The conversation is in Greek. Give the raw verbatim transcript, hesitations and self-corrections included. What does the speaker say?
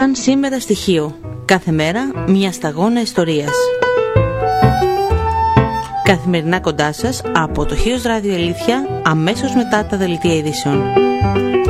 ήταν σήμερα στοιχείο. Κάθε μέρα μια σταγόνα ιστορίας. Καθημερινά κοντά σας από το Χίος Ράδιο Αλήθεια, αμέσως μετά τα δελτία ειδήσεων.